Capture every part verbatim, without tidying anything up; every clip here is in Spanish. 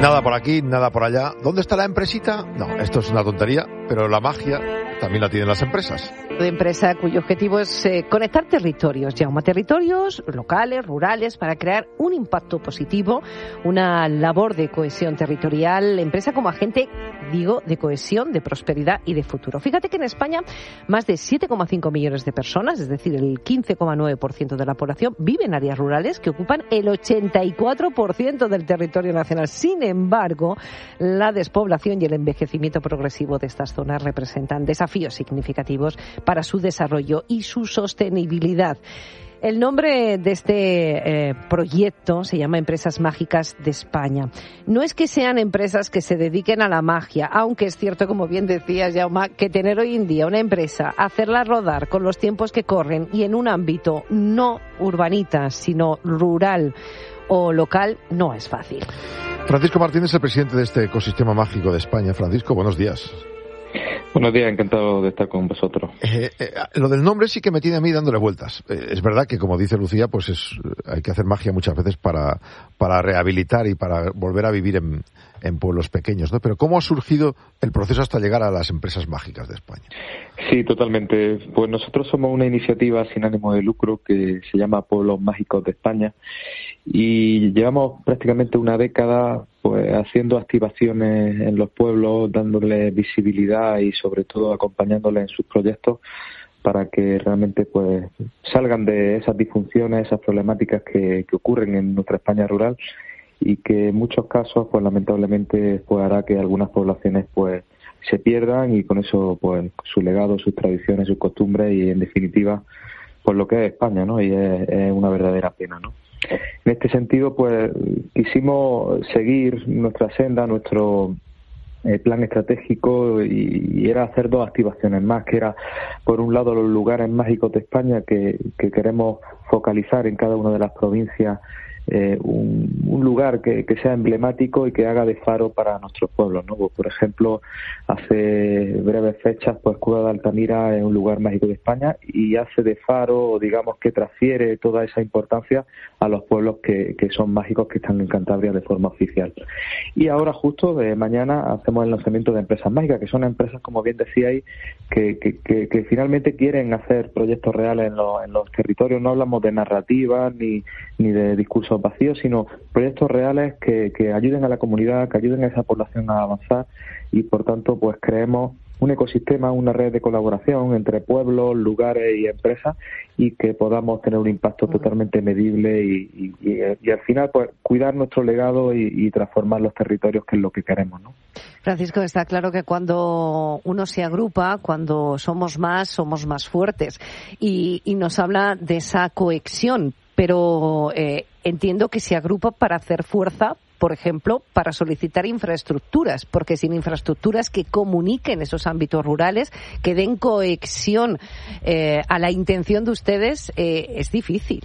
Nada por aquí, nada por allá. ¿Dónde está la empresita? No, esto es una tontería, pero la magia también la tienen las empresas. De empresa cuyo objetivo es eh, conectar territorios, Jaume, territorios locales, rurales, para crear un impacto positivo, una labor de cohesión territorial, empresa como agente, digo, de cohesión, de prosperidad y de futuro. Fíjate que en España más de siete coma cinco millones de personas, es decir, el quince coma nueve por ciento de la población, vive en áreas rurales que ocupan el ochenta y cuatro por ciento del territorio nacional. Sin embargo, la despoblación y el envejecimiento progresivo de estas zonas representan desafíos significativos para su desarrollo y su sostenibilidad. El nombre de este eh, proyecto se llama Empresas Mágicas de España. No es que sean empresas que se dediquen a la magia, aunque es cierto, como bien decías, Jaume, que tener hoy en día una empresa, hacerla rodar con los tiempos que corren y en un ámbito no urbanita, sino rural o local, no es fácil. Francisco Martínez es el presidente de este ecosistema mágico de España. Francisco, buenos días. Buenos días, encantado de estar con vosotros. Eh, eh, lo del nombre sí que me tiene a mí dándole vueltas. Eh, es verdad que, como dice Lucía, pues es, hay que hacer magia muchas veces para, para rehabilitar y para volver a vivir en, en pueblos pequeños, ¿no? Pero ¿cómo ha surgido el proceso hasta llegar a las empresas mágicas de España? Sí, totalmente. Pues nosotros somos una iniciativa sin ánimo de lucro que se llama Pueblos Mágicos de España y llevamos prácticamente una década pues haciendo activaciones en los pueblos, dándoles visibilidad y sobre todo acompañándoles en sus proyectos para que realmente pues salgan de esas disfunciones, esas problemáticas que, que ocurren en nuestra España rural y que en muchos casos pues lamentablemente pues hará que algunas poblaciones pues se pierdan y con eso pues su legado, sus tradiciones, sus costumbres y en definitiva pues lo que es España, ¿no? Y es, es una verdadera pena, ¿no? En este sentido, pues quisimos seguir nuestra senda, nuestro eh, plan estratégico y, y era hacer dos activaciones más, que era, por un lado, los lugares mágicos de España que, que queremos focalizar en cada una de las provincias, eh, un, un lugar que, que sea emblemático y que haga de faro para nuestros pueblos, ¿no? Pues, por ejemplo, hace breves fechas, pues Cueva de Altamira es un lugar mágico de España y hace de faro, digamos que transfiere toda esa importancia a los pueblos que, que son mágicos, que están en Cantabria de forma oficial. Y ahora justo de mañana hacemos el lanzamiento de Empresas Mágicas, que son empresas, como bien decíais, que, que, que, que finalmente quieren hacer proyectos reales en los, en los territorios. No hablamos de narrativas ni, ni de discursos vacíos, sino proyectos reales que, que ayuden a la comunidad, que ayuden a esa población a avanzar y por tanto pues creemos un ecosistema, una red de colaboración entre pueblos, lugares y empresas y que podamos tener un impacto totalmente medible y, y, y, y al final pues cuidar nuestro legado y, y transformar los territorios, que es lo que queremos, ¿no? Francisco, está claro que cuando uno se agrupa, cuando somos más, somos más fuertes y, y nos habla de esa cohesión, pero eh, entiendo que se agrupa para hacer fuerza, por ejemplo, para solicitar infraestructuras, porque sin infraestructuras que comuniquen esos ámbitos rurales, que den cohesión eh, a la intención de ustedes, eh, es difícil.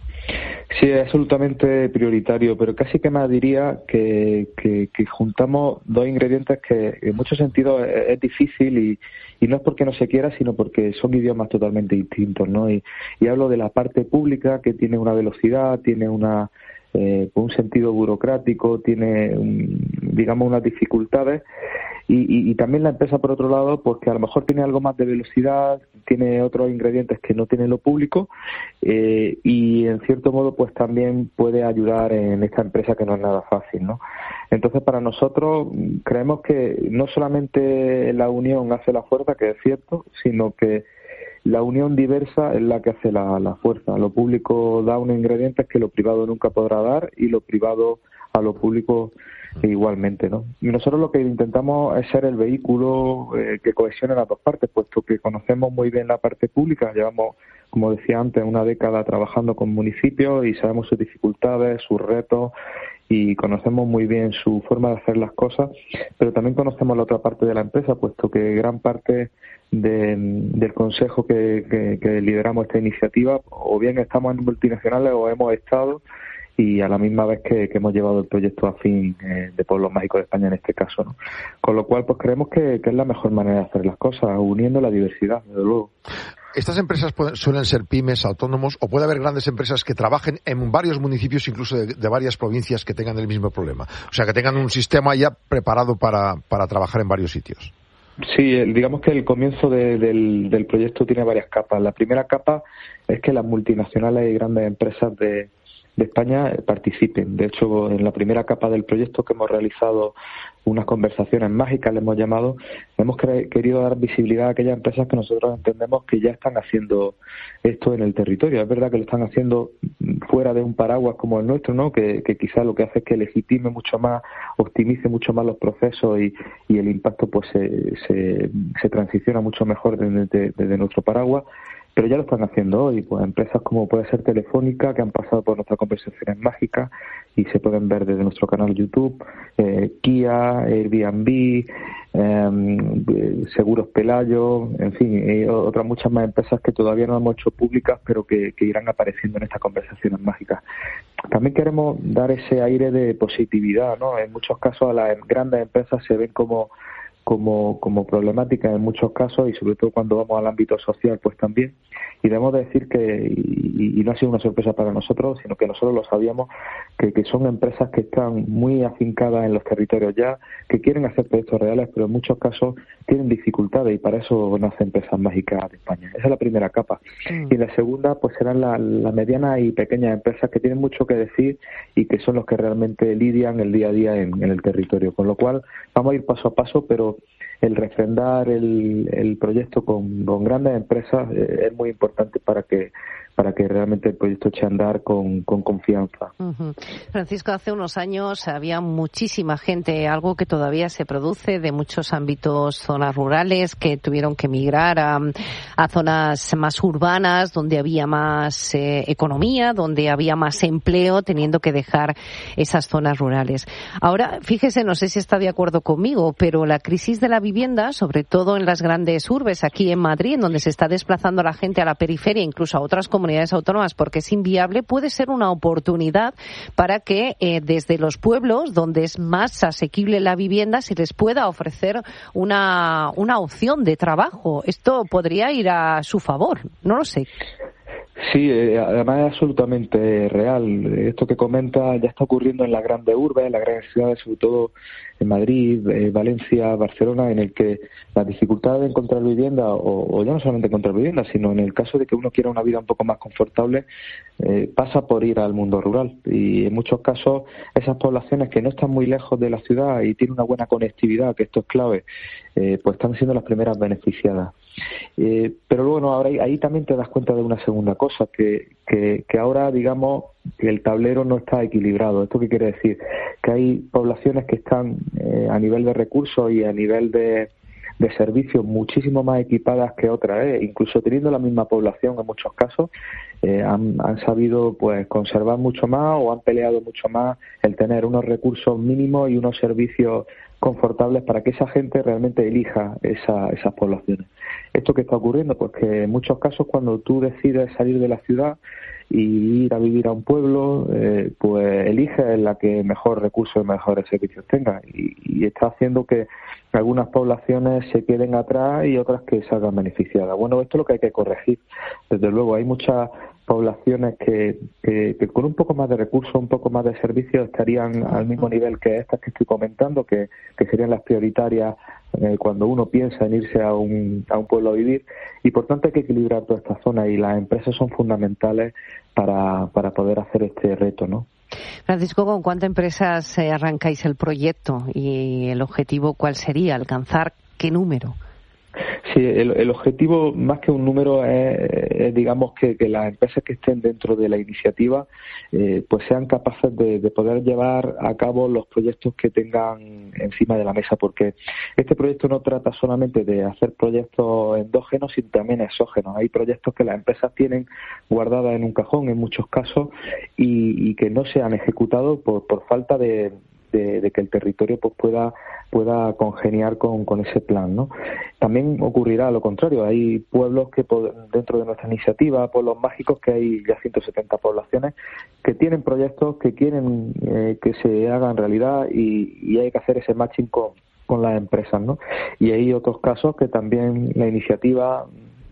Sí, es absolutamente prioritario, pero casi que más diría que, que, que juntamos dos ingredientes que en muchos sentidos es, es difícil y, y no es porque no se quiera, sino porque son idiomas totalmente distintos, ¿no? Y, y hablo de la parte pública, que tiene una velocidad, tiene una eh, un sentido burocrático, tiene, un, digamos, unas dificultades. Y, y, y también la empresa, por otro lado, pues que a lo mejor tiene algo más de velocidad, tiene otros ingredientes que no tiene lo público eh, y, en cierto modo, pues también puede ayudar en esta empresa que no es nada fácil, ¿no? Entonces, para nosotros, creemos que no solamente la unión hace la fuerza, que es cierto, sino que la unión diversa es la que hace la, la fuerza. Lo público da unos ingredientes que lo privado nunca podrá dar y lo privado a lo público igualmente, ¿no? Y nosotros lo que intentamos es ser el vehículo eh, que cohesione las dos partes, puesto que conocemos muy bien la parte pública, llevamos, como decía antes, una década trabajando con municipios y sabemos sus dificultades, sus retos y conocemos muy bien su forma de hacer las cosas, pero también conocemos la otra parte de la empresa, puesto que gran parte de, del consejo que, que, que lideramos esta iniciativa, o bien estamos en multinacionales o hemos estado, y a la misma vez que, que hemos llevado el proyecto a fin eh, de Pueblos Mágicos de España en este caso, ¿no? Con lo cual, pues creemos que, que es la mejor manera de hacer las cosas, uniendo la diversidad, desde luego. ¿Estas empresas pueden, suelen ser pymes, autónomos, o puede haber grandes empresas que trabajen en varios municipios, incluso de, de varias provincias, que tengan el mismo problema? O sea, que tengan un sistema ya preparado para, para trabajar en varios sitios. Sí, digamos que el comienzo de, del, del proyecto tiene varias capas. La primera capa es que las multinacionales y grandes empresas de, de España participen. De hecho, en la primera capa del proyecto, que hemos realizado unas conversaciones mágicas, le hemos llamado, hemos cre- querido dar visibilidad a aquellas empresas que nosotros entendemos que ya están haciendo esto en el territorio. Es verdad que lo están haciendo fuera de un paraguas como el nuestro, ¿no? Que, que quizás lo que hace es que legitime mucho más, optimice mucho más los procesos y, y el impacto pues se, se, se transiciona mucho mejor desde, desde, desde nuestro paraguas. Pero ya lo están haciendo hoy, pues empresas como puede ser Telefónica, que han pasado por nuestras conversaciones mágicas y se pueden ver desde nuestro canal YouTube, eh, Kia, Airbnb, eh, Seguros Pelayo, en fin, eh, otras muchas más empresas que todavía no hemos hecho públicas, pero que, que irán apareciendo en estas conversaciones mágicas. También queremos dar ese aire de positividad, ¿no? En muchos casos a las grandes empresas se ven como como como problemática en muchos casos, y sobre todo cuando vamos al ámbito social pues también, y debemos decir que, y, y no ha sido una sorpresa para nosotros, sino que nosotros lo sabíamos, que, que son empresas que están muy afincadas en los territorios ya, que quieren hacer proyectos reales, pero en muchos casos tienen dificultades, y para eso nacen Empresas Mágicas de España. Esa es la primera capa. Mm. Y la segunda pues serán las la medianas y pequeñas empresas que tienen mucho que decir y que son los que realmente lidian el día a día en, en el territorio, con lo cual vamos a ir paso a paso, pero el refrendar el, el proyecto con, con grandes empresas eh, es muy importante para que para que realmente el proyecto eche a andar con, con confianza. Uh-huh. Francisco, hace unos años había muchísima gente, algo que todavía se produce, de muchos ámbitos, zonas rurales, que tuvieron que migrar a, a zonas más urbanas, donde había más eh, economía, donde había más empleo, teniendo que dejar esas zonas rurales. Ahora, fíjese, no sé si está de acuerdo conmigo, pero la crisis de la vivienda, sobre todo en las grandes urbes, aquí en Madrid, en donde se está desplazando la gente a la periferia, incluso a otras comunidades autónomas, porque es inviable, puede ser una oportunidad para que eh, desde los pueblos, donde es más asequible la vivienda, se les pueda ofrecer una, una opción de trabajo. Esto podría ir a su favor, no lo sé. Sí, eh, además es absolutamente real. Esto que comenta ya está ocurriendo en las grandes urbes, en las grandes ciudades, sobre todo en Madrid, eh, Valencia, Barcelona, en el que la dificultad de encontrar vivienda, o, o ya no solamente encontrar vivienda, sino en el caso de que uno quiera una vida un poco más confortable, eh, pasa por ir al mundo rural. Y en muchos casos esas poblaciones que no están muy lejos de la ciudad y tienen una buena conectividad, que esto es clave, eh, pues están siendo las primeras beneficiadas. Eh, pero bueno, ahora ahí, ahí también te das cuenta de una segunda cosa, que, que, que ahora digamos que el tablero no está equilibrado. ¿Esto qué quiere decir? Que hay poblaciones que están eh, a nivel de recursos y a nivel de, de servicios muchísimo más equipadas que otras, ¿eh? Incluso teniendo la misma población en muchos casos, eh, han, han sabido pues conservar mucho más o han peleado mucho más el tener unos recursos mínimos y unos servicios confortables para que esa gente realmente elija esa, esas poblaciones. ¿Esto qué está ocurriendo? Pues que en muchos casos cuando tú decides salir de la ciudad y ir a vivir a un pueblo, eh, pues eliges la que mejor recursos y mejores servicios tenga, y, y está haciendo que algunas poblaciones se queden atrás y otras que salgan beneficiadas. Bueno, esto es lo que hay que corregir. Desde luego hay muchas poblaciones que, que, que con un poco más de recursos, un poco más de servicios estarían al mismo nivel que estas que estoy comentando, que, que serían las prioritarias eh, cuando uno piensa en irse a un, a un pueblo a vivir, y por tanto hay que equilibrar toda esta zona y las empresas son fundamentales para, para poder hacer este reto, ¿no? Francisco, ¿con cuántas empresas eh, arrancáis el proyecto y el objetivo cuál sería? ¿Alcanzar qué número? Sí, el, el objetivo más que un número es, es digamos que, que las empresas que estén dentro de la iniciativa eh, pues sean capaces de, de poder llevar a cabo los proyectos que tengan encima de la mesa, porque este proyecto no trata solamente de hacer proyectos endógenos, sino también exógenos. Hay proyectos que las empresas tienen guardadas en un cajón en muchos casos y, y que no se han ejecutado por, por falta de De, de que el territorio pues pueda pueda congeniar con, con ese plan, ¿no? También ocurrirá lo contrario. Hay pueblos que dentro de nuestra iniciativa, pueblos mágicos, que hay ya ciento setenta poblaciones que tienen proyectos que quieren eh, que se hagan realidad y, y hay que hacer ese matching con, con las empresas, ¿no? Y hay otros casos que también la iniciativa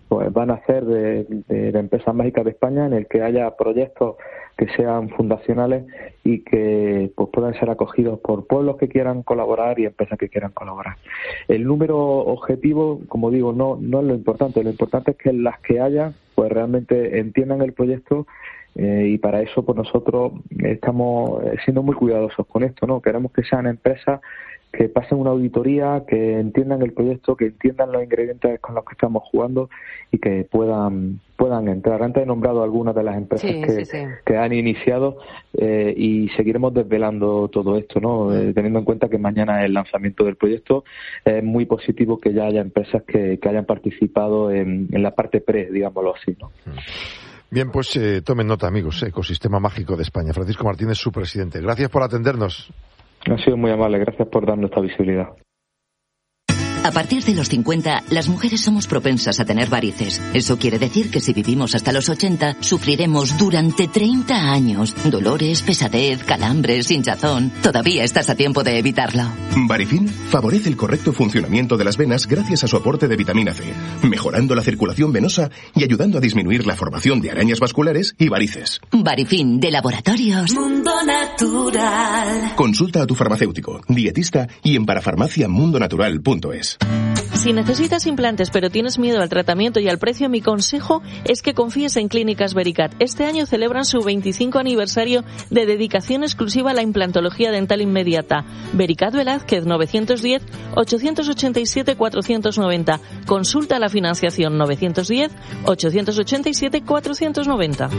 pues van a ser de, de, de Empresas Mágicas de España, en el que haya proyectos que sean fundacionales y que pues puedan ser acogidos por pueblos que quieran colaborar y empresas que quieran colaborar. El número objetivo, como digo, no no es lo importante. Lo importante es que las que haya, pues realmente entiendan el proyecto. Eh, y para eso pues nosotros estamos siendo muy cuidadosos con esto, ¿no? Queremos que sean empresas que pasen una auditoría, que entiendan el proyecto, que entiendan los ingredientes con los que estamos jugando y que puedan puedan entrar. Antes he nombrado algunas de las empresas sí, que, sí, sí. que han iniciado eh, y seguiremos desvelando todo esto, ¿no? Eh, teniendo en cuenta que mañana es el lanzamiento del proyecto, es muy positivo que ya haya empresas que, que hayan participado en, en la parte pre, digámoslo así, ¿no? Bien, pues eh, tomen nota, amigos. Ecosistema Mágico de España. Francisco Martínez, su presidente. Gracias por atendernos. Ha sido muy amable. Gracias por darnos esta visibilidad. A partir de los cincuenta, las mujeres somos propensas a tener varices. Eso quiere decir que si vivimos hasta los ochenta, sufriremos durante treinta años dolores, pesadez, calambres, hinchazón. Todavía estás a tiempo de evitarlo. Varifin favorece el correcto funcionamiento de las venas gracias a su aporte de vitamina C, mejorando la circulación venosa y ayudando a disminuir la formación de arañas vasculares y varices. Varifin, de Laboratorios Mundo Natural. Consulta a tu farmacéutico, dietista y en parafarmacia mundo natural punto es. Si necesitas implantes pero tienes miedo al tratamiento y al precio, mi consejo es que confíes en Clínicas Vericat. Este año celebran su veinticinco aniversario de dedicación exclusiva a la implantología dental inmediata. Vericat Velázquez, novecientos diez, ochocientos ochenta y siete, cuatrocientos noventa. Consulta la financiación novecientos diez, ochocientos ochenta y siete, cuatrocientos noventa.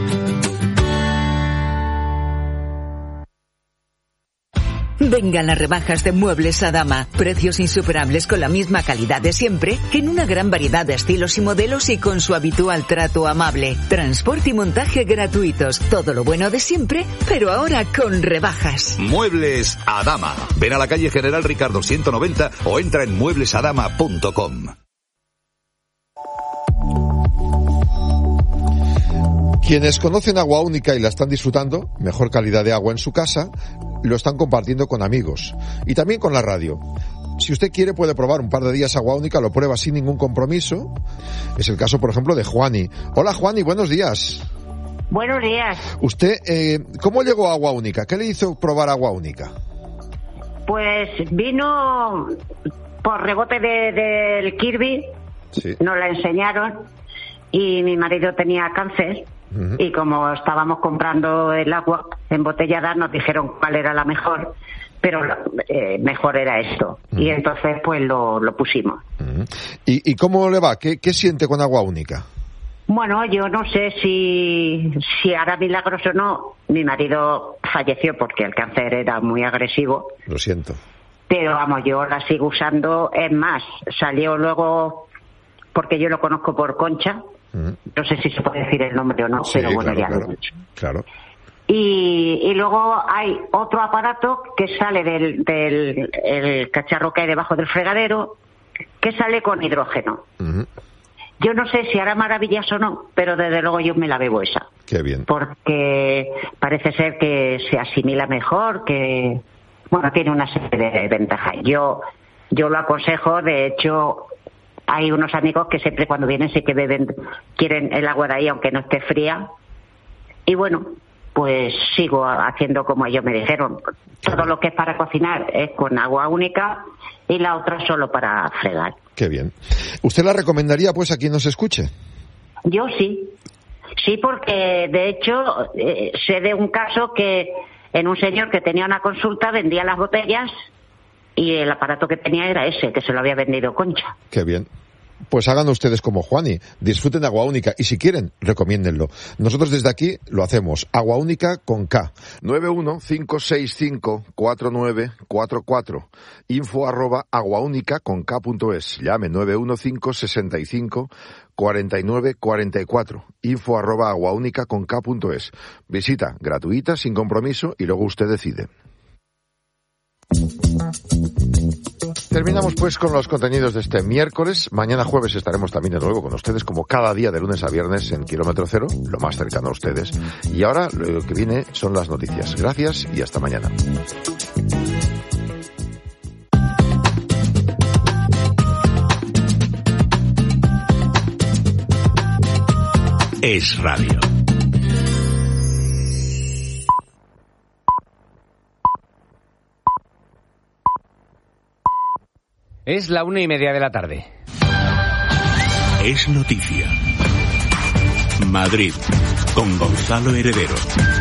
Vengan las rebajas de Muebles Adama. Precios insuperables con la misma calidad de siempre, que en una gran variedad de estilos y modelos y con su habitual trato amable. Transporte y montaje gratuitos. Todo lo bueno de siempre, pero ahora con rebajas. Muebles Adama. Ven a la calle General Ricardo ciento noventa o entra en muebles adama punto com. Quienes conocen Agua Única y la están disfrutando, mejor calidad de agua en su casa, lo están compartiendo con amigos y también con la radio. Si usted quiere puede probar un par de días Agua Única, lo prueba sin ningún compromiso. Es el caso, por ejemplo, de Juani. Hola Juani, buenos días. Buenos días. Usted, eh, ¿cómo llegó a Agua Única? ¿Qué le hizo probar Agua Única? Pues vino por rebote de, del Kirby, sí. Nos la enseñaron y mi marido tenía cáncer. Uh-huh. Y como estábamos comprando el agua embotellada, nos dijeron cuál era la mejor, pero eh, mejor era esto. Uh-huh. Y entonces pues lo, lo pusimos. Uh-huh. ¿Y, ¿Y cómo le va? ¿Qué, qué siente con Agua Única? Bueno, yo no sé si, si hará milagros o no. Mi marido falleció porque el cáncer era muy agresivo. Lo siento. Pero vamos, yo la sigo usando. Es más, salió luego, porque yo lo conozco por Concha. No sé si se puede decir el nombre o no, sí, pero bueno, claro, ya claro, lo he dicho. Claro. Y, y luego hay otro aparato que sale del, del el cacharro que hay debajo del fregadero, que sale con hidrógeno. Uh-huh. Yo no sé si hará maravillas o no, pero desde luego yo me la bebo esa. Qué bien. Porque parece ser que se asimila mejor, que, bueno, tiene una serie de ventajas. Yo, yo lo aconsejo, de hecho... Hay unos amigos que siempre cuando vienen sí que beben, quieren el agua de ahí aunque no esté fría. Y bueno, pues sigo haciendo como ellos me dijeron. Todo lo que es para cocinar es con Agua Única y la otra solo para fregar. Qué bien. ¿Usted la recomendaría pues a quien nos escuche? Yo sí. Sí, porque de hecho eh, sé de un caso que en un señor que tenía una consulta vendía las botellas y el aparato que tenía era ese, que se lo había vendido Concha. Qué bien. Pues hagan ustedes como Juani, disfruten de Agua Única y si quieren, recomiéndenlo. Nosotros desde aquí lo hacemos, Agua Única con K. nueve uno cinco seis cinco cuatro nueve cuatro cuatro, info arroba aguaúnica con K punto es. Llame nueve uno cinco seis cinco cuatro nueve cuatro cuatro, info arroba aguaúnica con K punto es. Visita gratuita, sin compromiso y luego usted decide. Terminamos pues con los contenidos de este miércoles. Mañana jueves estaremos también de nuevo con ustedes como cada día de lunes a viernes en Kilómetro Cero, lo más cercano a ustedes. Y ahora lo que viene son las noticias. Gracias y hasta mañana. es radio. Es la una y media de la tarde. Es noticia. Madrid, con Gonzalo Heredero.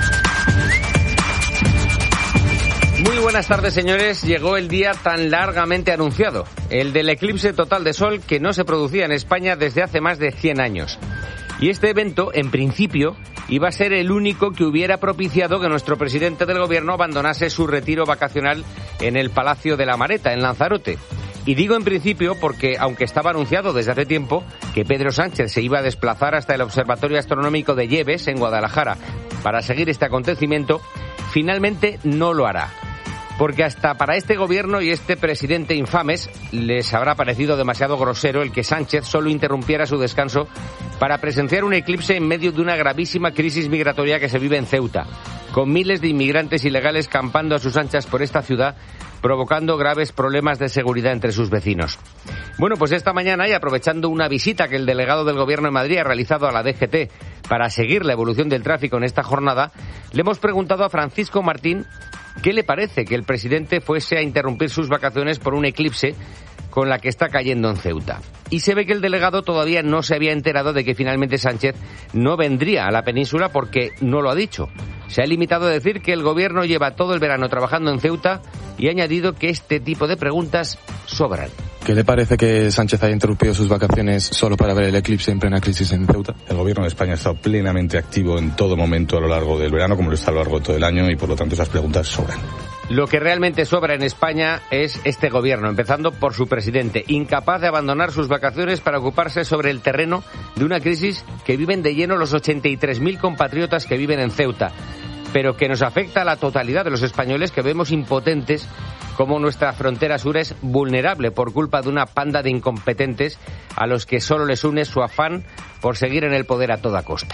Muy buenas tardes, señores. Llegó el día tan largamente anunciado, el del eclipse total de sol que no se producía en España desde hace más de cien años. Y este evento, en principio, iba a ser el único que hubiera propiciado que nuestro presidente del gobierno abandonase su retiro vacacional en el Palacio de la Mareta, en Lanzarote. Y digo en principio porque, aunque estaba anunciado desde hace tiempo que Pedro Sánchez se iba a desplazar hasta el Observatorio Astronómico de Lleves, en Guadalajara, para seguir este acontecimiento, finalmente no lo hará. Porque hasta para este gobierno y este presidente infames les habrá parecido demasiado grosero el que Sánchez solo interrumpiera su descanso para presenciar un eclipse en medio de una gravísima crisis migratoria que se vive en Ceuta, con miles de inmigrantes ilegales campando a sus anchas por esta ciudad, provocando graves problemas de seguridad entre sus vecinos. Bueno, pues esta mañana, y aprovechando una visita que el delegado del Gobierno de Madrid ha realizado a la D G T para seguir la evolución del tráfico en esta jornada, le hemos preguntado a Francisco Martín qué le parece que el presidente fuese a interrumpir sus vacaciones por un eclipse con la que está cayendo en Ceuta. Y se ve que el delegado todavía no se había enterado de que finalmente Sánchez no vendría a la península porque no lo ha dicho. Se ha limitado a decir que el gobierno lleva todo el verano trabajando en Ceuta y ha añadido que este tipo de preguntas sobran. ¿Qué le parece que Sánchez haya interrumpido sus vacaciones solo para ver el eclipse en plena crisis en Ceuta? El gobierno de España ha estado plenamente activo en todo momento a lo largo del verano, como lo está a lo largo de todo el año, y por lo tanto esas preguntas sobran. Lo que realmente sobra en España es este gobierno, empezando por su presidente, incapaz de abandonar sus vacaciones para ocuparse sobre el terreno de una crisis que viven de lleno los ochenta y tres mil compatriotas que viven en Ceuta, pero que nos afecta a la totalidad de los españoles que vemos impotentes como nuestra frontera sur es vulnerable por culpa de una panda de incompetentes a los que solo les une su afán por seguir en el poder a toda costa.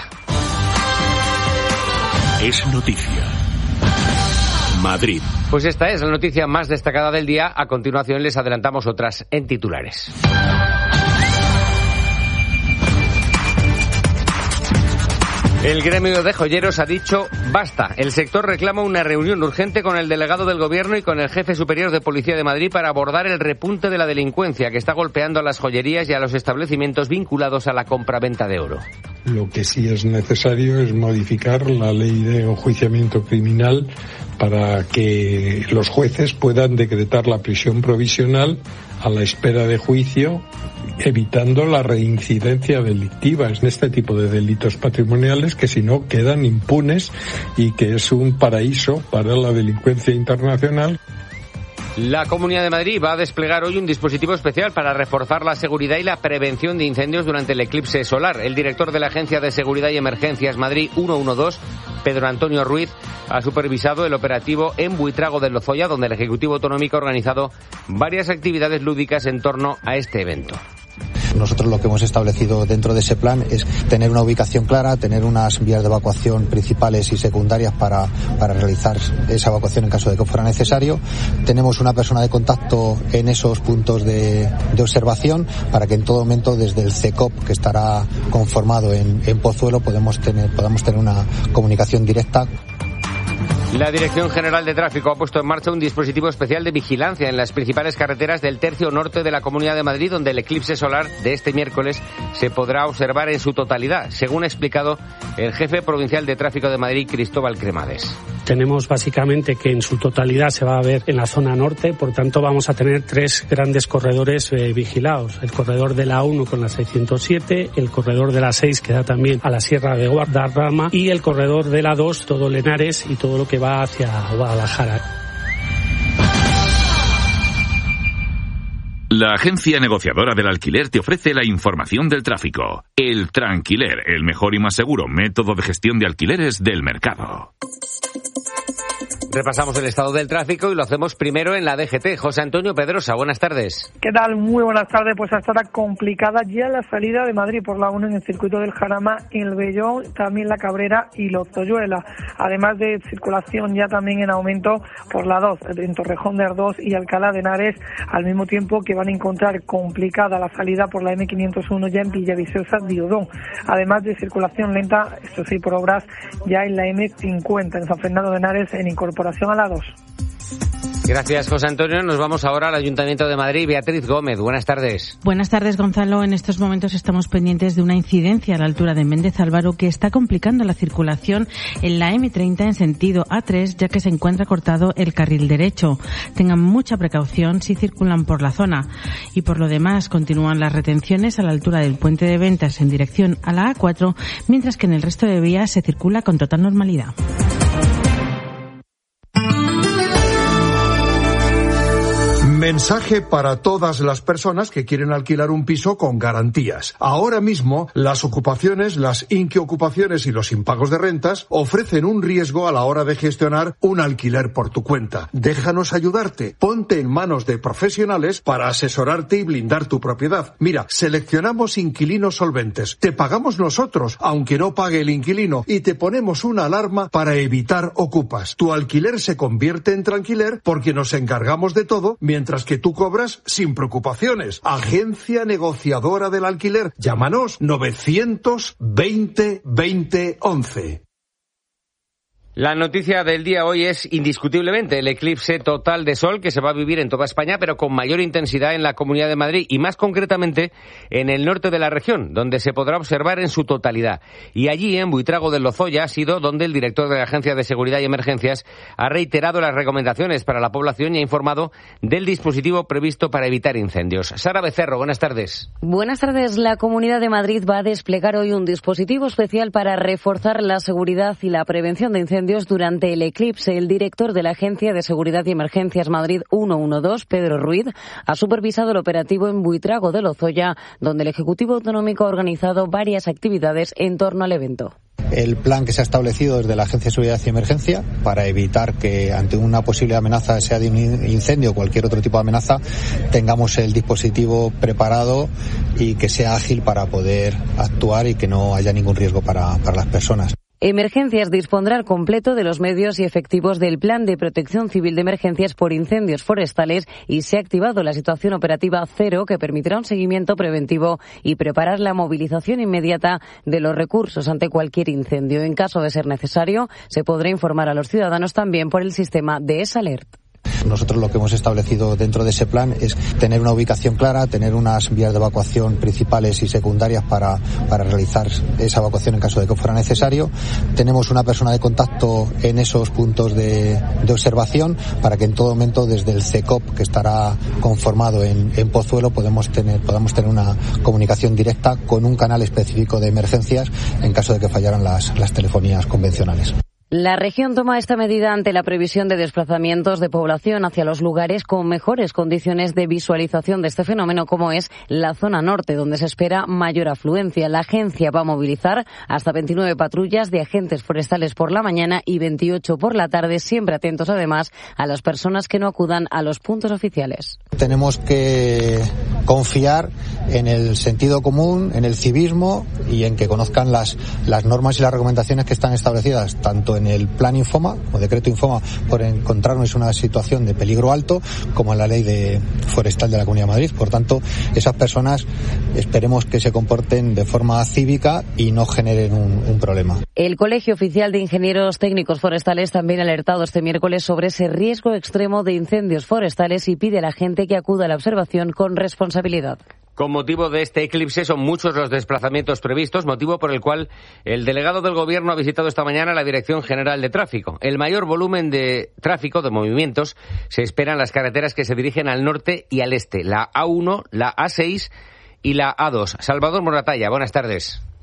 Es noticia. Madrid. Pues esta es la noticia más destacada del día. A continuación les adelantamos otras en titulares. El gremio de joyeros ha dicho basta. El sector reclama una reunión urgente con el delegado del gobierno y con el jefe superior de Policía de Madrid para abordar el repunte de la delincuencia que está golpeando a las joyerías y a los establecimientos vinculados a la compraventa de oro. Lo que sí es necesario es modificar la ley de enjuiciamiento criminal para que los jueces puedan decretar la prisión provisional a la espera de juicio, evitando la reincidencia delictiva en este tipo de delitos patrimoniales que si no quedan impunes y que es un paraíso para la delincuencia internacional. La Comunidad de Madrid va a desplegar hoy un dispositivo especial para reforzar la seguridad y la prevención de incendios durante el eclipse solar. El director de la Agencia de Seguridad y Emergencias Madrid ciento doce, Pedro Antonio Ruiz, ha supervisado el operativo en Buitrago de Lozoya, donde el Ejecutivo Autonómico ha organizado varias actividades lúdicas en torno a este evento. Nosotros lo que hemos establecido dentro de ese plan es tener una ubicación clara, tener unas vías de evacuación principales y secundarias para, para realizar esa evacuación en caso de que fuera necesario. Tenemos una persona de contacto en esos puntos de, de observación para que en todo momento desde el C E C O P, que estará conformado en, en Pozuelo, podemos tener, podamos tener una comunicación directa. La Dirección General de Tráfico ha puesto en marcha un dispositivo especial de vigilancia en las principales carreteras del tercio norte de la Comunidad de Madrid, donde el eclipse solar de este miércoles se podrá observar en su totalidad, según ha explicado el jefe provincial de Tráfico de Madrid, Cristóbal Cremades. Tenemos básicamente que en su totalidad se va a ver en la zona norte, por tanto vamos a tener tres grandes corredores eh, vigilados. El corredor de la uno con la seiscientos siete, el corredor de la seis que da también a la Sierra de Guadarrama y el corredor de la dos, todo Lenares y todo lo que va hacia Guadalajara. La agencia negociadora del alquiler te ofrece la información del tráfico. El Tranquiler, el mejor y más seguro método de gestión de alquileres del mercado. Repasamos el estado del tráfico y lo hacemos primero en la D G T. José Antonio Pedrosa, buenas tardes. ¿Qué tal? Muy buenas tardes. Pues hasta ahora complicada ya la salida de Madrid por la uno en el circuito del Jarama, El Vellón, también la Cabrera y Lozoyuela. Además de circulación ya también en aumento por la dos, en Torrejón de Ardoz y Alcalá de Henares, al mismo tiempo que van a encontrar complicada la salida por la M quinientos uno ya en Villaviciosa de Odón. Además de circulación lenta, esto sí, por obras ya en la M cincuenta en San Fernando de Henares en incorporación a la dos. Gracias, José Antonio. Nos vamos ahora al Ayuntamiento de Madrid. Beatriz Gómez, buenas tardes. Buenas tardes, Gonzalo. En estos momentos estamos pendientes de una incidencia a la altura de Méndez Álvaro que está complicando la circulación en la M treinta en sentido A tres, ya que se encuentra cortado el carril derecho. Tengan mucha precaución si circulan por la zona. Y por lo demás, continúan las retenciones a la altura del puente de Ventas en dirección a la A cuatro, mientras que en el resto de vías se circula con total normalidad. Mensaje para todas las personas que quieren alquilar un piso con garantías. Ahora mismo, las ocupaciones, las inquiocupaciones y los impagos de rentas ofrecen un riesgo a la hora de gestionar un alquiler por tu cuenta. Déjanos ayudarte. Ponte en manos de profesionales para asesorarte y blindar tu propiedad. Mira, seleccionamos inquilinos solventes. Te pagamos nosotros, aunque no pague el inquilino, y te ponemos una alarma para evitar ocupas. Tu alquiler se convierte en tranquiler porque nos encargamos de todo, mientras que tú cobras sin preocupaciones. Agencia negociadora del alquiler. Llámanos novecientos veinte veinte once. La noticia del día hoy es indiscutiblemente el eclipse total de sol que se va a vivir en toda España, pero con mayor intensidad en la Comunidad de Madrid y más concretamente en el norte de la región, donde se podrá observar en su totalidad. Y allí, en Buitrago de Lozoya, ha sido donde el director de la Agencia de Seguridad y Emergencias ha reiterado las recomendaciones para la población y ha informado del dispositivo previsto para evitar incendios. Sara Becerro, buenas tardes. Buenas tardes. La Comunidad de Madrid va a desplegar hoy un dispositivo especial para reforzar la seguridad y la prevención de incendios durante el eclipse. El director de la Agencia de Seguridad y Emergencias Madrid ciento doce, Pedro Ruiz, ha supervisado el operativo en Buitrago de Lozoya, donde el Ejecutivo Autonómico ha organizado varias actividades en torno al evento. El plan que se ha establecido desde la Agencia de Seguridad y Emergencia para evitar que ante una posible amenaza, sea de un incendio o cualquier otro tipo de amenaza, tengamos el dispositivo preparado y que sea ágil para poder actuar y que no haya ningún riesgo para, para las personas. Emergencias dispondrá al completo de los medios y efectivos del Plan de Protección Civil de Emergencias por Incendios Forestales y se ha activado la situación operativa cero, que permitirá un seguimiento preventivo y preparar la movilización inmediata de los recursos ante cualquier incendio. En caso de ser necesario, se podrá informar a los ciudadanos también por el sistema de S-Alert. Nosotros lo que hemos establecido dentro de ese plan es tener una ubicación clara, tener unas vías de evacuación principales y secundarias para, para realizar esa evacuación en caso de que fuera necesario. Tenemos una persona de contacto en esos puntos de, de observación para que en todo momento desde el C E C O P, que estará conformado en, en Pozuelo, podemos tener, podamos tener una comunicación directa con un canal específico de emergencias en caso de que fallaran las, las telefonías convencionales. La región toma esta medida ante la previsión de desplazamientos de población hacia los lugares con mejores condiciones de visualización de este fenómeno, como es la zona norte, donde se espera mayor afluencia. La agencia va a movilizar hasta veintinueve patrullas de agentes forestales por la mañana y veintiocho por la tarde, siempre atentos además a las personas que no acudan a los puntos oficiales. Tenemos que confiar en el sentido común, en el civismo y en que conozcan las, las normas y las recomendaciones que están establecidas, tanto en el plan Infoma o decreto Infoma por encontrarnos en una situación de peligro alto, como en la ley de forestal de la Comunidad de Madrid. Por tanto, esas personas esperemos que se comporten de forma cívica y no generen un, un problema. El Colegio Oficial de Ingenieros Técnicos Forestales también ha alertado este miércoles sobre ese riesgo extremo de incendios forestales y pide a la gente que acuda a la observación con responsabilidad. Con motivo de este eclipse son muchos los desplazamientos previstos, motivo por el cual el delegado del Gobierno ha visitado esta mañana la Dirección General de Tráfico. El mayor volumen de tráfico, de movimientos, se espera en las carreteras que se dirigen al norte y al este, la A uno, la A seis y la A dos. Salvador Moratalla, buenas tardes.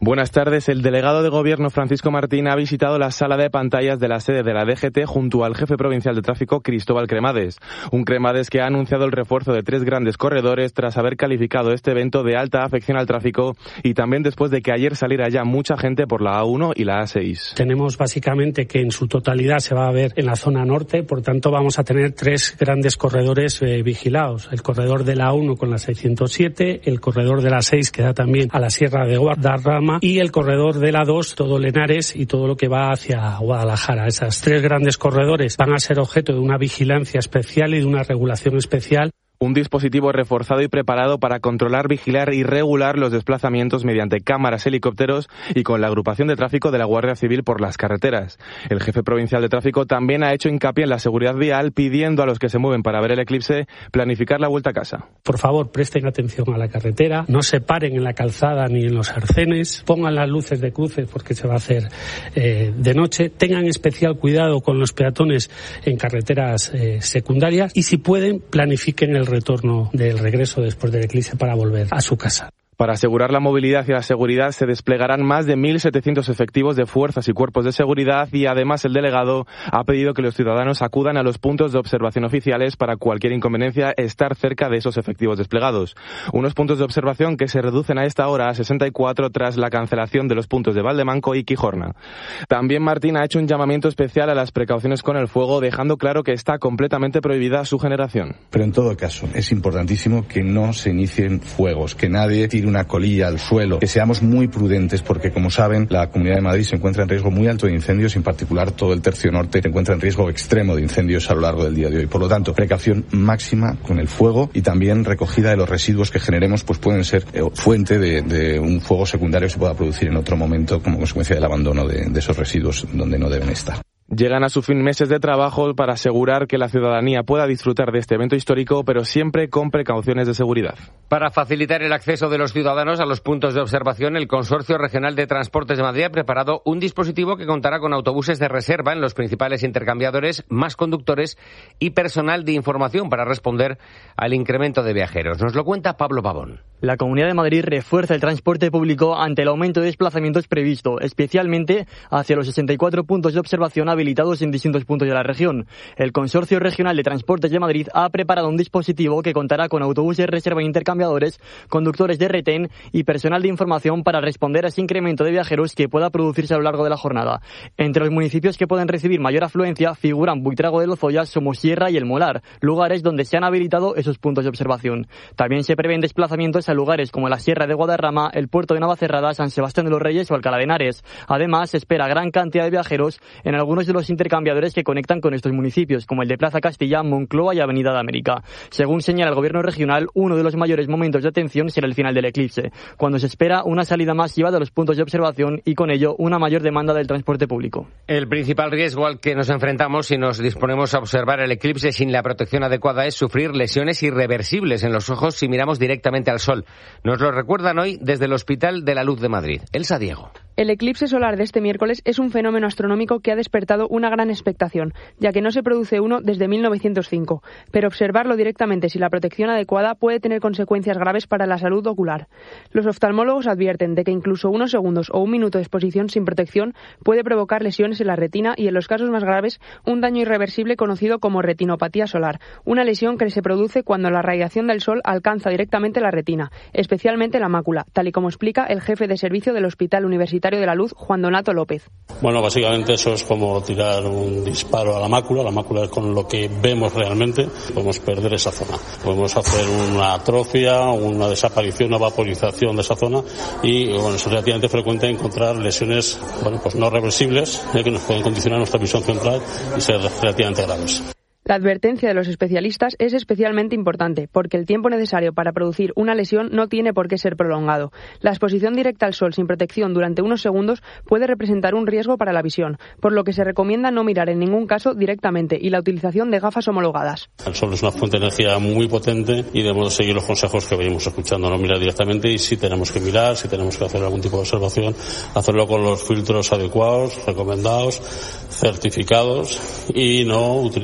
Buenas tardes. El delegado de Gobierno, Francisco Martín, ha visitado la sala de pantallas de la sede de la D G T junto al jefe provincial de tráfico, Cristóbal Cremades. Un Cremades que ha anunciado el refuerzo de tres grandes corredores tras haber calificado este evento de alta afección al tráfico y también después de que ayer saliera ya mucha gente por la A uno y la A seis. Tenemos básicamente que en su totalidad se va a ver en la zona norte, por tanto vamos a tener tres grandes corredores eh, vigilados. El corredor de la A uno con la seiscientos siete, el corredor de la seis que da también a la Sierra de Guadarrama y el corredor de la dos, todo Lenares y todo lo que va hacia Guadalajara. Esas tres grandes corredores van a ser objeto de una vigilancia especial y de una regulación especial. Un dispositivo reforzado y preparado para controlar, vigilar y regular los desplazamientos mediante cámaras, helicópteros y con la agrupación de tráfico de la Guardia Civil por las carreteras. El jefe provincial de tráfico también ha hecho hincapié en la seguridad vial, pidiendo a los que se mueven para ver el eclipse planificar la vuelta a casa. Por favor, presten atención a la carretera, no se paren en la calzada ni en los arcenes, pongan las luces de cruces porque se va a hacer eh, de noche, tengan especial cuidado con los peatones en carreteras eh, secundarias y si pueden, planifiquen el retorno del regreso después del eclipse para volver a su casa. Para asegurar la movilidad y la seguridad se desplegarán más de mil setecientos efectivos de fuerzas y cuerpos de seguridad y además el delegado ha pedido que los ciudadanos acudan a los puntos de observación oficiales para cualquier inconveniencia estar cerca de esos efectivos desplegados. Unos puntos de observación que se reducen a esta hora a sesenta y cuatro tras la cancelación de los puntos de Valdemanco y Quijorna. También Martín ha hecho un llamamiento especial a las precauciones con el fuego, dejando claro que está completamente prohibida su generación. Pero en todo caso, es importantísimo que no se inicien fuegos, que nadie tire una colilla al suelo, que seamos muy prudentes porque, como saben, la Comunidad de Madrid se encuentra en riesgo muy alto de incendios, en particular todo el tercio norte se encuentra en riesgo extremo de incendios a lo largo del día de hoy. Por lo tanto, precaución máxima con el fuego y también recogida de los residuos que generemos, pues pueden ser eh, fuente de, de un fuego secundario que se pueda producir en otro momento como consecuencia del abandono de, de esos residuos donde no deben estar. Llegan a su fin meses de trabajo para asegurar que la ciudadanía pueda disfrutar de este evento histórico, pero siempre con precauciones de seguridad. Para facilitar el acceso de los ciudadanos a los puntos de observación, el Consorcio Regional de Transportes de Madrid ha preparado un dispositivo que contará con autobuses de reserva en los principales intercambiadores, más conductores y personal de información para responder al incremento de viajeros. Nos lo cuenta Pablo Pavón. La Comunidad de Madrid refuerza el transporte público ante el aumento de desplazamientos previsto, especialmente hacia los sesenta y cuatro puntos de observación habilitados en distintos puntos de la región. El Consorcio Regional de Transportes de Madrid ha preparado un dispositivo que contará con autobuses de reserva e intercambiadores, conductores de retén y personal de información para responder a ese incremento de viajeros que pueda producirse a lo largo de la jornada. Entre los municipios que pueden recibir mayor afluencia figuran Buitrago de Lozoya, Somosierra y El Molar, lugares donde se han habilitado esos puntos de observación. También se prevén desplazamientos a lugares como la Sierra de Guadarrama, el puerto de Navacerrada, San Sebastián de los Reyes o Alcalá de Henares. Además, se espera gran cantidad de viajeros en algunos de los intercambiadores que conectan con estos municipios, como el de Plaza Castilla, Moncloa y Avenida de América. Según señala el Gobierno regional, uno de los mayores momentos de atención será el final del eclipse, cuando se espera una salida masiva de los puntos de observación y con ello una mayor demanda del transporte público. El principal riesgo al que nos enfrentamos si nos disponemos a observar el eclipse sin la protección adecuada es sufrir lesiones irreversibles en los ojos si miramos directamente al sol. Nos lo recuerdan hoy desde el Hospital de la Luz de Madrid. Elsa Diego. El eclipse solar de este miércoles es un fenómeno astronómico que ha despertado una gran expectación, ya que no se produce uno desde mil novecientos cinco, pero observarlo directamente sin la protección adecuada puede tener consecuencias graves para la salud ocular. Los oftalmólogos advierten de que incluso unos segundos o un minuto de exposición sin protección puede provocar lesiones en la retina y, en los casos más graves, un daño irreversible conocido como retinopatía solar, una lesión que se produce cuando la radiación del sol alcanza directamente la retina, especialmente la mácula, tal y como explica el jefe de servicio del Hospital Universitario de la Luz, Juan Donato López. Bueno, básicamente eso es como tirar un disparo a la mácula. La mácula es con lo que vemos realmente. Podemos perder esa zona. Podemos hacer una atrofia, una desaparición, una vaporización de esa zona y, bueno, es relativamente frecuente encontrar lesiones, bueno, pues no reversibles, eh, que nos pueden condicionar nuestra visión central y ser relativamente graves. La advertencia de los especialistas es especialmente importante porque el tiempo necesario para producir una lesión no tiene por qué ser prolongado. La exposición directa al sol sin protección durante unos segundos puede representar un riesgo para la visión, por lo que se recomienda no mirar en ningún caso directamente y la utilización de gafas homologadas. El sol es una fuente de energía muy potente y debemos seguir los consejos que venimos escuchando, no mirar directamente, y si tenemos que mirar, si tenemos que hacer algún tipo de observación, hacerlo con los filtros adecuados, recomendados, certificados y no utilizar soluciones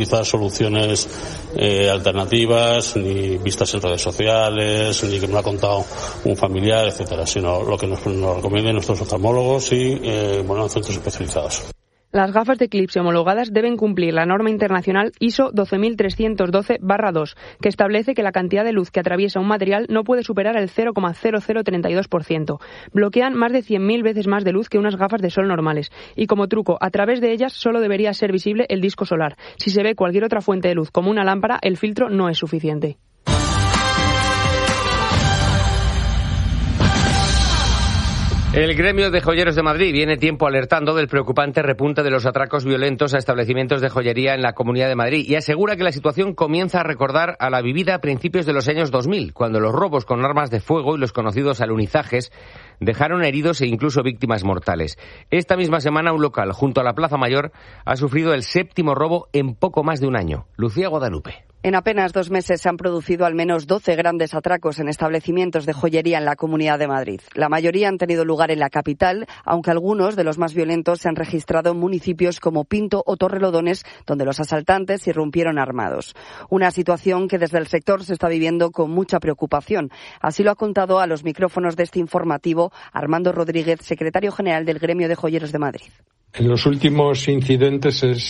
soluciones eh, alternativas, ni vistas en redes sociales, ni que me lo ha contado un familiar, etcétera, sino lo que nos, nos recomienden nuestros oftalmólogos y eh, bueno, centros especializados. Las gafas de eclipse homologadas deben cumplir la norma internacional I S O doce mil trescientos doce barra dos, que establece que la cantidad de luz que atraviesa un material no puede superar el cero coma cero cero treinta y dos por ciento. Bloquean más de cien mil veces más de luz que unas gafas de sol normales. Y como truco, a través de ellas solo debería ser visible el disco solar. Si se ve cualquier otra fuente de luz como una lámpara, el filtro no es suficiente. El gremio de joyeros de Madrid viene tiempo alertando del preocupante repunte de los atracos violentos a establecimientos de joyería en la Comunidad de Madrid y asegura que la situación comienza a recordar a la vivida a principios de los años dos mil, cuando los robos con armas de fuego y los conocidos alunizajes dejaron heridos e incluso víctimas mortales. Esta misma semana un local junto a la Plaza Mayor ha sufrido el séptimo robo en poco más de un año. Lucía Guadalupe. En apenas dos meses se han producido al menos doce grandes atracos en establecimientos de joyería en la Comunidad de Madrid. La mayoría han tenido lugar en la capital, aunque algunos de los más violentos se han registrado en municipios como Pinto o Torrelodones, donde los asaltantes irrumpieron armados. Una situación que desde el sector se está viviendo con mucha preocupación. Así lo ha contado a los micrófonos de este informativo Armando Rodríguez, secretario general del Gremio de Joyeros de Madrid. En los últimos incidentes es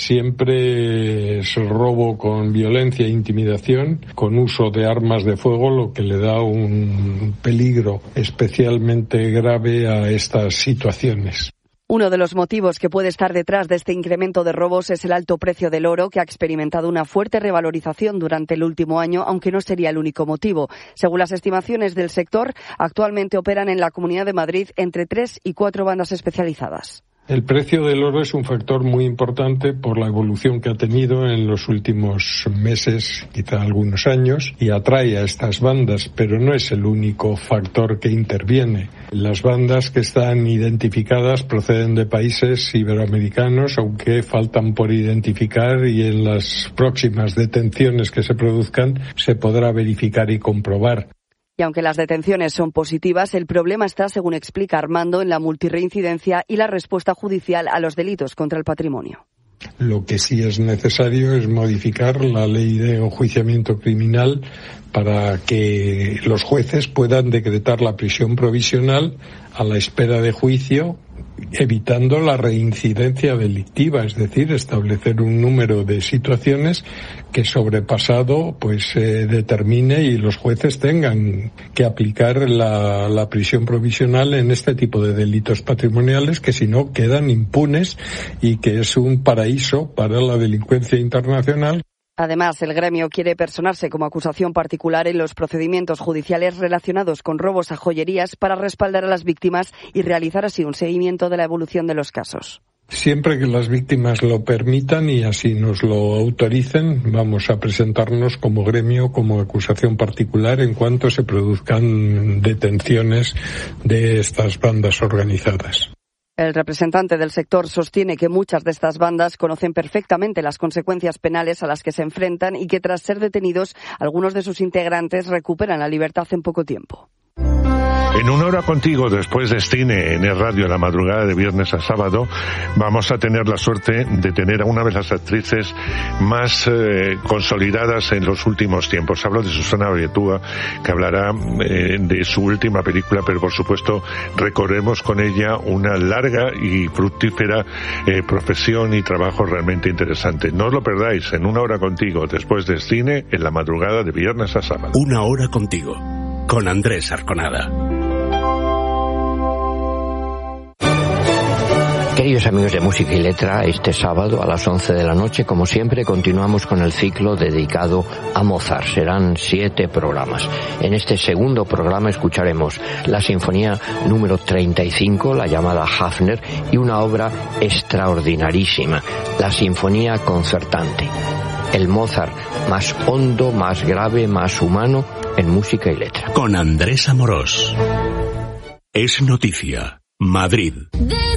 siempre es robo con violencia e intimidación, con uso de armas de fuego, lo que le da un peligro especialmente grave a estas situaciones. Uno de los motivos que puede estar detrás de este incremento de robos es el alto precio del oro, que ha experimentado una fuerte revalorización durante el último año, aunque no sería el único motivo. Según las estimaciones del sector, actualmente operan en la Comunidad de Madrid entre tres y cuatro bandas especializadas. El precio del oro es un factor muy importante por la evolución que ha tenido en los últimos meses, quizá algunos años, y atrae a estas bandas, pero no es el único factor que interviene. Las bandas que están identificadas proceden de países iberoamericanos, aunque faltan por identificar, y en las próximas detenciones que se produzcan se podrá verificar y comprobar. Y aunque las detenciones son positivas, el problema está, según explica Armando, en la multirreincidencia y la respuesta judicial a los delitos contra el patrimonio. Lo que sí es necesario es modificar la ley de enjuiciamiento criminal para que los jueces puedan decretar la prisión provisional a la espera de juicio, evitando la reincidencia delictiva, es decir, establecer un número de situaciones que sobrepasado pues eh, determine y los jueces tengan que aplicar la, la prisión provisional en este tipo de delitos patrimoniales que si no quedan impunes y que es un paraíso para la delincuencia internacional. Además, el gremio quiere personarse como acusación particular en los procedimientos judiciales relacionados con robos a joyerías para respaldar a las víctimas y realizar así un seguimiento de la evolución de los casos. Siempre que las víctimas lo permitan y así nos lo autoricen, vamos a presentarnos como gremio, como acusación particular en cuanto se produzcan detenciones de estas bandas organizadas. El representante del sector sostiene que muchas de estas bandas conocen perfectamente las consecuencias penales a las que se enfrentan y que tras ser detenidos, algunos de sus integrantes recuperan la libertad en poco tiempo. En Una Hora Contigo, después de cine en el radio la madrugada de viernes a sábado, vamos a tener la suerte de tener a una de las actrices más eh, consolidadas en los últimos tiempos. Hablo de Susana Orietúa, que hablará eh, de su última película, pero por supuesto recorremos con ella una larga y fructífera eh, profesión y trabajo realmente interesante. No os lo perdáis, en Una Hora Contigo, después de cine en la madrugada de viernes a sábado. Una Hora Contigo, con Andrés Arconada. Queridos amigos de Música y Letra, este sábado a las once de la noche, como siempre, continuamos con el ciclo dedicado a Mozart. Serán siete programas. En este segundo programa escucharemos la Sinfonía número treinta y cinco, la llamada Hafner, y una obra extraordinarísima, la Sinfonía Concertante. El Mozart más hondo, más grave, más humano en Música y Letra. Con Andrés Amorós. Es noticia. Madrid.